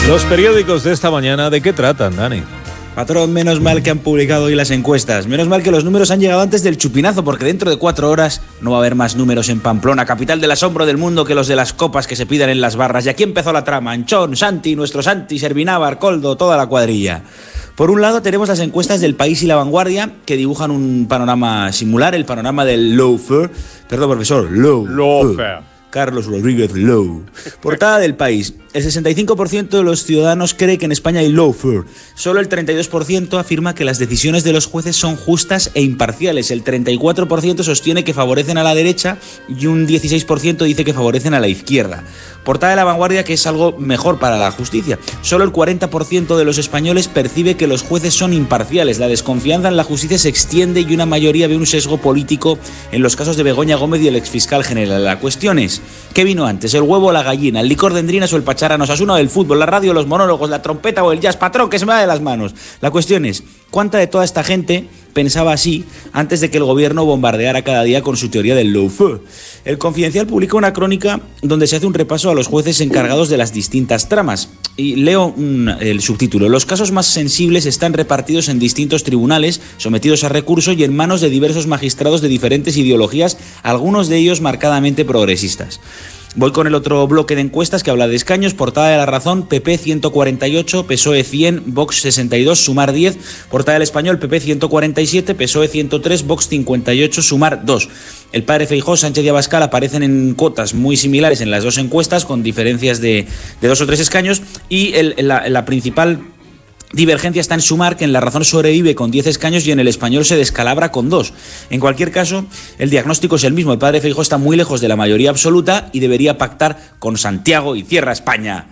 Los periódicos de esta mañana, ¿de qué tratan, Dani? Patrón, menos mal que han publicado hoy las encuestas. Menos mal que los números han llegado antes del chupinazo, porque dentro de 4 horas no va a haber más números en Pamplona, capital del asombro del mundo, que los de las copas que se pidan en las barras. Y aquí empezó la trama. Anchón, Santi, nuestro Santi, Servinávar, Coldo, toda la cuadrilla. Por un lado tenemos las encuestas del País y La Vanguardia, que dibujan un panorama similar, el panorama del lawfare. Perdón, profesor, lawfare. Carlos Rodríguez Lowe. Portada del País. El 65% de los ciudadanos cree que en España hay lawfare. Solo el 32% afirma que las decisiones de los jueces son justas e imparciales. El 34% sostiene que favorecen a la derecha y un 16% dice que favorecen a la izquierda. Portada de La Vanguardia, que es algo mejor para la justicia. Solo el 40% de los españoles percibe que los jueces son imparciales. La desconfianza en la justicia se extiende y una mayoría ve un sesgo político en los casos de Begoña Gómez y el exfiscal general. La cuestión es, ¿qué vino antes? ¿El huevo o la gallina? ¿El licor de endrinas o el pacharán Osasuna del fútbol? ¿La radio, los monólogos, la trompeta o el jazz? Patrón, que se me va de las manos. La cuestión es, ¿cuánta de toda esta gente pensaba así antes de que el gobierno bombardeara cada día con su teoría del lawfare? El Confidencial publica una crónica donde se hace un repaso a los jueces encargados de las distintas tramas. Y leo el subtítulo. Los casos más sensibles están repartidos en distintos tribunales, sometidos a recurso y en manos de diversos magistrados de diferentes ideologías, algunos de ellos marcadamente progresistas. Voy con el otro bloque de encuestas que habla de escaños. Portada de La Razón, PP 148, PSOE 100, Vox 62, Sumar 10. Portada del Español, PP 147, PSOE 103, Vox 58, Sumar 2. El padre Feijóo, Sánchez y Abascal aparecen en cuotas muy similares en las dos encuestas, con diferencias de 2 o 3 escaños, y la principal divergencia está en Sumar, que en La Razón sobrevive con 10 escaños y en El Español se descalabra con 2. En cualquier caso, el diagnóstico es el mismo. El padre Feijóo está muy lejos de la mayoría absoluta y debería pactar con Santiago y cierra España.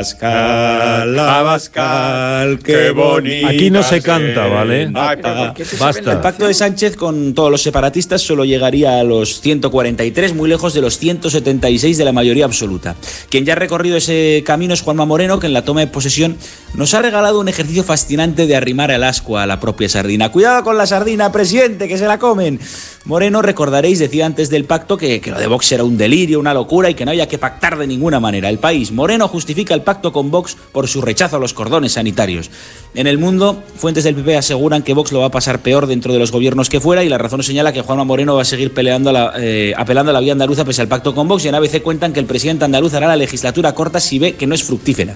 Abascal, Abascal, qué bonito. Aquí no se canta, ¿vale? Basta. El pacto de Sánchez con todos los separatistas solo llegaría a los 143, muy lejos de los 176 de la mayoría absoluta. Quien ya ha recorrido ese camino es Juanma Moreno, que en la toma de posesión nos ha regalado un ejercicio fascinante de arrimar el ascua a la propia sardina. Cuidado con la sardina, presidente, que se la comen. Moreno, recordaréis, decía antes del pacto que lo de Vox era un delirio, una locura y que no había que pactar de ninguna manera. El País. Moreno justifica el pacto con Vox por su rechazo a los cordones sanitarios. En El Mundo, fuentes del PP aseguran que Vox lo va a pasar peor dentro de los gobiernos que fuera, y La Razón señala que Juanma Moreno va a seguir apelando a la vía andaluza pese al pacto con Vox, y en ABC cuentan que el presidente andaluz hará la legislatura corta si ve que no es fructífera.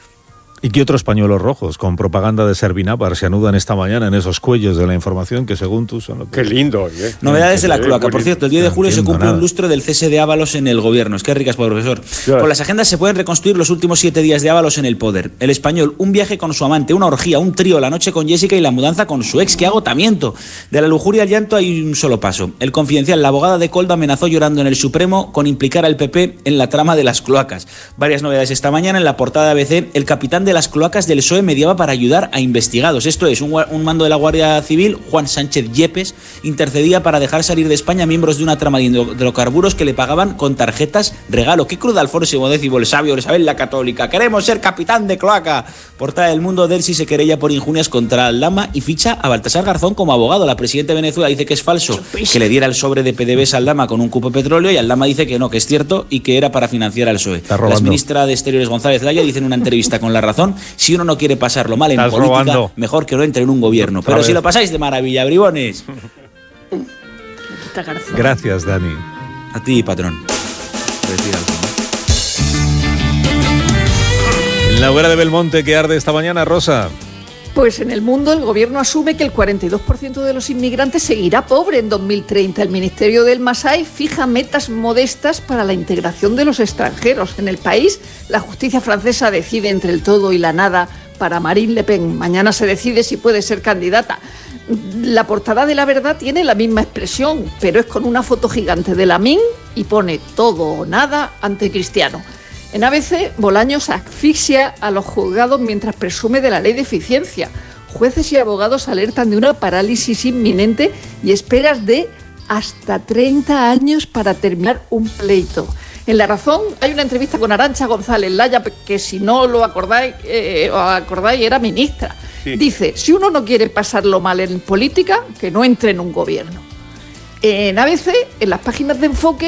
¿Y qué otros pañuelos rojos con propaganda de Servinávar se anudan esta mañana en esos cuellos de la información que según tú son lo que... Qué lindo, Novedades de la cloaca. Por cierto, el 10 de julio se cumple un lustro del cese de Ábalos en el gobierno. Es que ricas, profesor. Claro. Con las agendas se pueden reconstruir los últimos 7 días de Ábalos en el poder. El Español, un viaje con su amante, una orgía, un trío, la noche con Jessica y la mudanza con su ex. ¡Qué agotamiento! De la lujuria al llanto hay un solo paso. El Confidencial, la abogada de Coldo amenazó llorando en el Supremo con implicar al PP en la trama de las cloacas. Varias novedades esta mañana. En la portada de ABC, el capitán de las cloacas del PSOE mediaba para ayudar a investigados. Esto es, un mando de la Guardia Civil, Juan Sánchez Yepes, intercedía para dejar salir de España miembros de una trama de hidrocarburos que le pagaban con tarjetas regalo. ¡Qué cruda Alfonso X, el sabio, Isabel la Católica! ¡Queremos ser capitán de cloaca! Portada del Mundo, Delsi se querella por injurias contra Aldama y ficha a Baltasar Garzón como abogado. La presidenta de Venezuela dice que es falso que le diera el sobre de PDVSA a Aldama con un cupo de petróleo, y Aldama dice que no, que es cierto y que era para financiar al PSOE. La exministra de Exteriores, González Laya, dice en una entrevista con La Razón: si uno no quiere pasarlo mal en política, robando. Mejor que no entre en un gobierno. Pero si lo pasáis de maravilla, bribones. Gracias, Dani. A ti, patrón. En la hoguera de Belmonte que arde esta mañana, Rosa. Pues en El Mundo el gobierno asume que el 42% de los inmigrantes seguirá pobre en 2030. El Ministerio del Masai fija metas modestas para la integración de los extranjeros. En El País, la justicia francesa decide entre el todo y la nada para Marine Le Pen. Mañana se decide si puede ser candidata. La portada de La Verdad tiene la misma expresión, pero es con una foto gigante de Lamine y pone todo o nada ante Cristiano. En ABC, Bolaños asfixia a los juzgados mientras presume de la ley de eficiencia. Jueces y abogados alertan de una parálisis inminente y esperas de hasta 30 años para terminar un pleito. En La Razón hay una entrevista con Arantxa González Laya, que si no lo acordáis, era ministra. Sí. Dice, si uno no quiere pasarlo mal en política, que no entre en un gobierno. En ABC, en las páginas de Enfoque,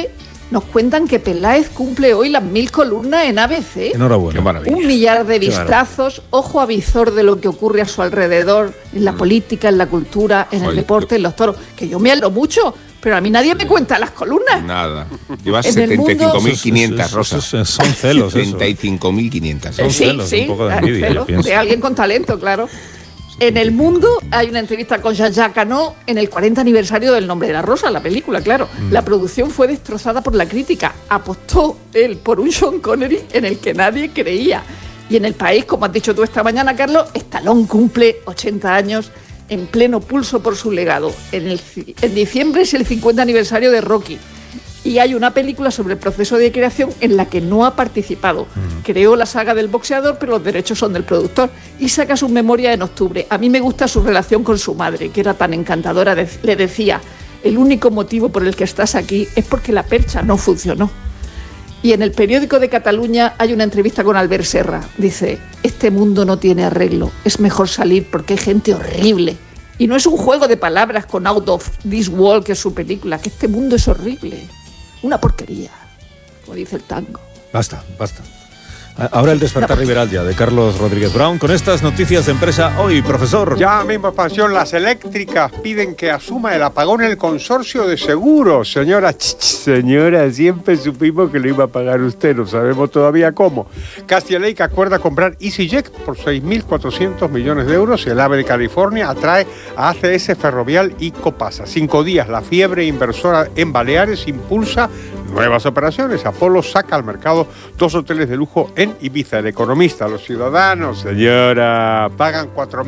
Nos cuentan que Peláez cumple hoy las 1000 columnas en ABC. Enhorabuena. Qué maravilla. 1 millar de vistazos, ojo avizor de lo que ocurre a su alrededor, en la política, en la cultura, en el deporte, en los toros. Que yo me alegro mucho, pero a mí nadie me cuenta las columnas. Nada. Llevas En el mundo- 75.500, Rosa. Son celos, eso. 75.500. Son celos, un poco de envidia, yo pienso. de alguien con talento, claro. En El Mundo hay una entrevista con Jean-Jacques Hano en el 40 aniversario del Nombre de la Rosa, la película, claro. La producción fue destrozada por la crítica. Apostó él por un Sean Connery en el que nadie creía. Y en El País, como has dicho tú esta mañana, Carlos, Stallone cumple 80 años en pleno pulso por su legado. En diciembre es el 50 aniversario de Rocky. Y hay una película sobre el proceso de creación en la que no ha participado. Creó la saga del boxeador, pero los derechos son del productor. Y saca sus memorias en octubre. A mí me gusta su relación con su madre, que era tan encantadora. Le decía, el único motivo por el que estás aquí es porque la percha no funcionó. Y en el periódico de Cataluña hay una entrevista con Albert Serra. Dice, este mundo no tiene arreglo. Es mejor salir porque hay gente horrible. Y no es un juego de palabras con Out of This World, que es su película, que este mundo es horrible. Una porquería, como dice el tango. Basta. Ahora el despertar liberal ya de Carlos Rodríguez Brown con estas noticias de empresa hoy, profesor. Ya mismo expansión, las eléctricas piden que asuma el apagón el consorcio de seguros. Señora, señora, siempre supimos que lo iba a pagar usted, no sabemos todavía cómo. Castia Lake acuerda comprar EasyJet por 6.400 millones de euros. El AVE de California atrae a ACS Ferrovial y Copasa. 5 días, la fiebre inversora en Baleares impulsa nuevas operaciones. Apolo saca al mercado 2 hoteles de lujo en Ibiza. El Economista, los ciudadanos, señora, pagan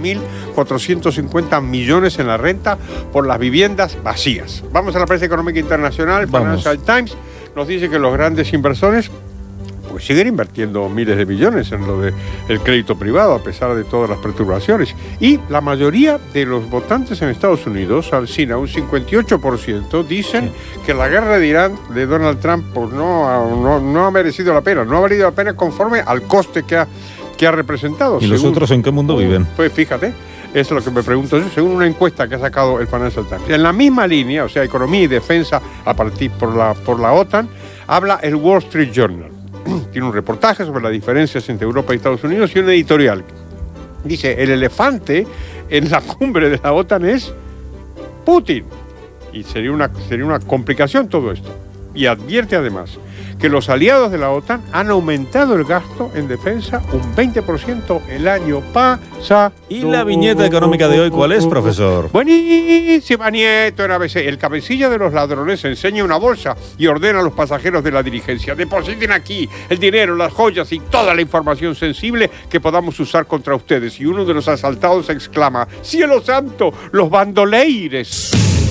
4.450 millones en la renta por las viviendas vacías. Vamos a la prensa económica internacional. Vamos. Financial Times nos dice que los grandes inversores pues siguen invirtiendo miles de millones en lo del crédito privado, a pesar de todas las perturbaciones. Y la mayoría de los votantes en Estados Unidos, Alsina, un 58%, dicen que la guerra de Irán de Donald Trump pues no ha merecido la pena, no ha valido la pena conforme al coste que ha representado. ¿Y los otros en qué mundo viven? Pues fíjate. Eso es lo que me pregunto yo, según una encuesta que ha sacado el Financial Times. En la misma línea, o sea, economía y defensa a partir por la OTAN, habla el Wall Street Journal. Tiene un reportaje sobre las diferencias entre Europa y Estados Unidos y un editorial. Dice, el elefante en la cumbre de la OTAN es Putin. Y sería una complicación todo esto. Y advierte además que los aliados de la OTAN han aumentado el gasto en defensa un 20% el año pasado. ¿Y la viñeta económica de hoy cuál es, profesor? Buenísima, Nieto, en ABC. El cabecilla de los ladrones enseña una bolsa y ordena a los pasajeros de la diligencia: depositen aquí el dinero, las joyas y toda la información sensible que podamos usar contra ustedes. Y uno de los asaltados exclama: ¡Cielo santo, los bandoleires!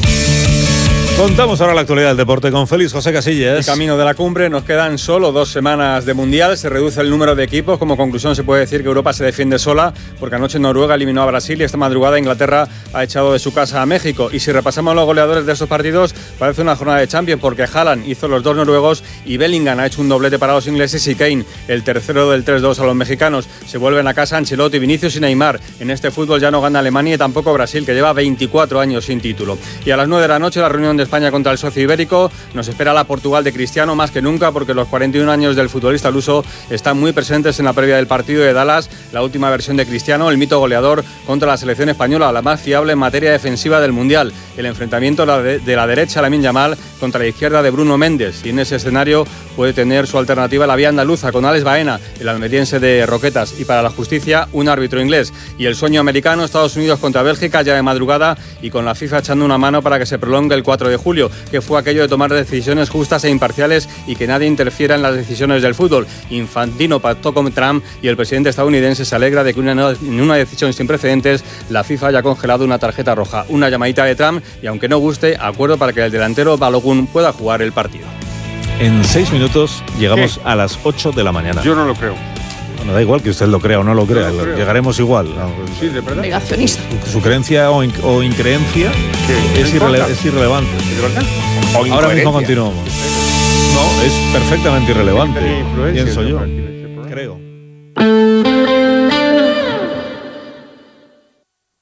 Contamos ahora la actualidad del deporte con Félix José Casillas. El camino de la cumbre, nos quedan solo 2 semanas de Mundial, se reduce el número de equipos. Como conclusión se puede decir que Europa se defiende sola, porque anoche Noruega eliminó a Brasil y esta madrugada Inglaterra ha echado de su casa a México. Y si repasamos los goleadores de estos partidos, parece una jornada de Champions, porque Haaland hizo los 2 noruegos y Bellingham ha hecho un doblete para los ingleses y Kane, el tercero del 3-2 a los mexicanos. Se vuelven a casa Ancelotti, Vinicius y Neymar. En este fútbol ya no gana Alemania y tampoco Brasil, que lleva 24 años sin título. Y a las 9 de la noche la reunión de España contra el socio ibérico. Nos espera la Portugal de Cristiano más que nunca, porque los 41 años del futbolista luso están muy presentes en la previa del partido de Dallas, la última versión de Cristiano, el mito goleador contra la selección española, la más fiable en materia defensiva del Mundial. El enfrentamiento de la derecha, Lamine Yamal, contra la izquierda de Bruno Méndez, y en ese escenario puede tener su alternativa la vía andaluza con Alex Baena, el almeriense de Roquetas, y para la justicia un árbitro inglés. Y el sueño americano, Estados Unidos contra Bélgica ya de madrugada, y con la FIFA echando una mano para que se prolongue el 4 de julio, que fue aquello de tomar decisiones justas e imparciales y que nadie interfiera en las decisiones del fútbol. Infantino pactó con Trump y el presidente estadounidense se alegra de que en una decisión sin precedentes la FIFA haya congelado una tarjeta roja. Una llamadita de Trump y, aunque no guste, acuerdo para que el delantero Balogun pueda jugar el partido. En 6 minutos llegamos a las 8 de la mañana. Yo no lo creo. Bueno, da igual que usted lo crea o no lo crea, No lo creo. llegaremos igual. Sí, de verdad. Negacionista. Su creencia o increencia es irrelevante. ¿De verdad? Ahora mismo continuamos. No, es perfectamente irrelevante, Tenía influencia, pienso yo. aquí en este programa. Creo.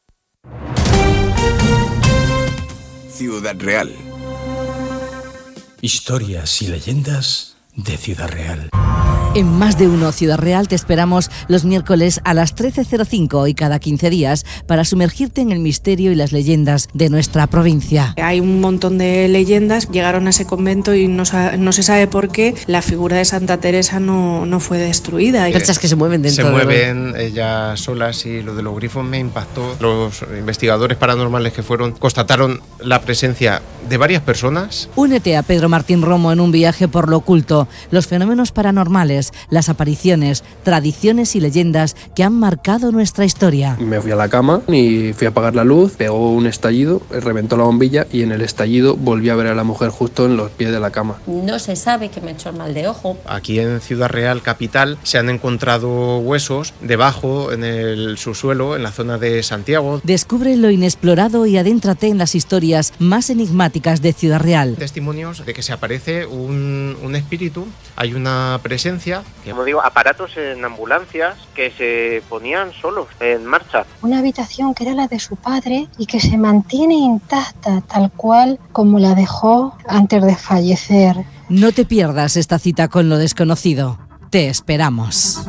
Ciudad Real. Historias y leyendas de Ciudad Real. En Más de Uno Ciudad Real te esperamos los miércoles a las 13:05 y cada 15 días para sumergirte en el misterio y las leyendas de nuestra provincia. Hay un montón de leyendas, llegaron a ese convento y no se sabe por qué la figura de Santa Teresa no fue destruida. Perchas que se mueven dentro. Se mueven ellas solas y lo de los grifos me impactó. Los investigadores paranormales que fueron constataron la presencia de varias personas. Únete a Pedro Martín Romo en un viaje por lo oculto, los fenómenos paranormales, las apariciones, tradiciones y leyendas que han marcado nuestra historia. Me fui a la cama y fui a apagar la luz, pegó un estallido, reventó la bombilla y en el estallido volví a ver a la mujer justo en los pies de la cama. No se sabe que me echó el mal de ojo. Aquí en Ciudad Real, capital, se han encontrado huesos debajo en el subsuelo, en la zona de Santiago. Descubre lo inexplorado y adéntrate en las historias más enigmáticas de Ciudad Real. Testimonios de que se aparece un espíritu, hay una presencia. Como digo, aparatos en ambulancias que se ponían solos en marcha. Una habitación que era la de su padre y que se mantiene intacta, tal cual como la dejó antes de fallecer. No te pierdas esta cita con lo desconocido. Te esperamos.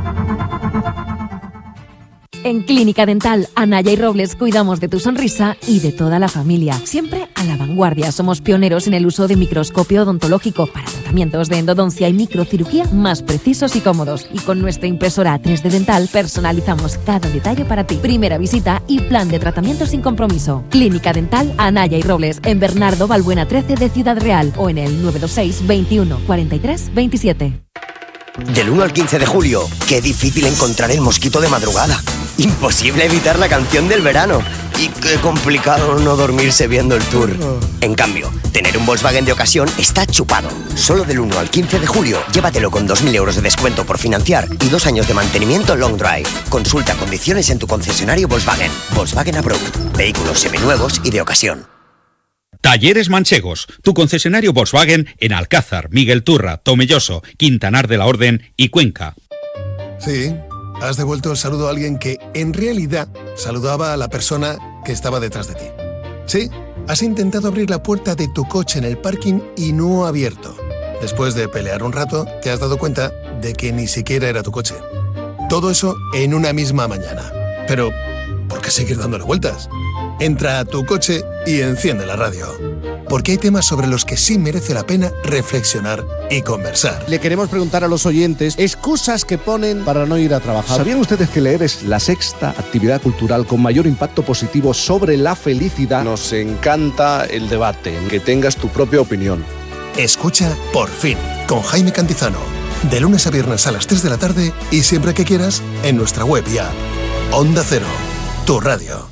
En Clínica Dental Anaya y Robles cuidamos de tu sonrisa y de toda la familia. Siempre a la vanguardia. Somos pioneros en el uso de microscopio odontológico para tratamientos de endodoncia y microcirugía más precisos y cómodos. Y con nuestra impresora 3D Dental personalizamos cada detalle para ti. Primera visita y plan de tratamiento sin compromiso. Clínica Dental Anaya y Robles en Bernardo Balbuena 13 de Ciudad Real o en el 926 21 43 27. Del 1 al 15 de julio, qué difícil encontrar el mosquito de madrugada. Imposible evitar la canción del verano. Y qué complicado no dormirse viendo el tour. En cambio, tener un Volkswagen de ocasión está chupado. Solo del 1 al 15 de julio, llévatelo con 2.000 euros de descuento por financiar y 2 años de mantenimiento long drive. Consulta condiciones en tu concesionario Volkswagen. Volkswagen Approved. Vehículos seminuevos y de ocasión. Talleres Manchegos, tu concesionario Volkswagen en Alcázar, Miguel Turra, Tomelloso, Quintanar de la Orden y Cuenca. Sí, has devuelto el saludo a alguien que en realidad saludaba a la persona que estaba detrás de ti. Sí, has intentado abrir la puerta de tu coche en el parking y no ha abierto. Después de pelear un rato, te has dado cuenta de que ni siquiera era tu coche. Todo eso en una misma mañana. Pero, ¿por qué seguir dándole vueltas? Entra a tu coche y enciende la radio. Porque hay temas sobre los que sí merece la pena reflexionar y conversar. Le queremos preguntar a los oyentes excusas que ponen para no ir a trabajar. ¿Sabían ustedes que leer es la sexta actividad cultural con mayor impacto positivo sobre la felicidad? Nos encanta el debate, que tengas tu propia opinión. Escucha Por Fin, con Jaime Cantizano. De lunes a viernes a las 3 de la tarde y siempre que quieras en nuestra web y app. Onda Cero, tu radio.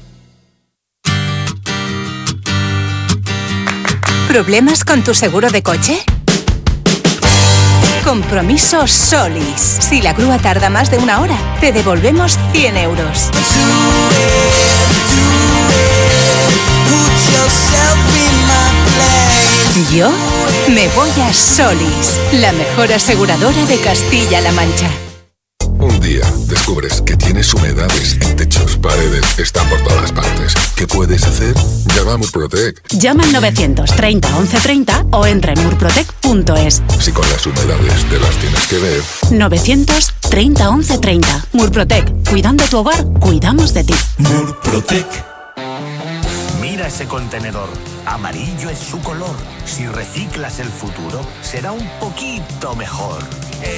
¿Problemas con tu seguro de coche? Compromiso Solis. Si la grúa tarda más de 1 hora, te devolvemos 100 euros. Yo me voy a Solis, la mejor aseguradora de Castilla-La Mancha. Un día descubres que tienes humedades en techos, paredes, están por todas partes. ¿Qué puedes hacer? Llama a Murprotec. Llama al 930 1130 o entra en murprotec.es. Si con las humedades te las tienes que ver. 930 1130. Murprotec. Cuidando tu hogar, cuidamos de ti. Murprotec. Mira ese contenedor. Amarillo es su color. Si reciclas el futuro, será un poquito mejor.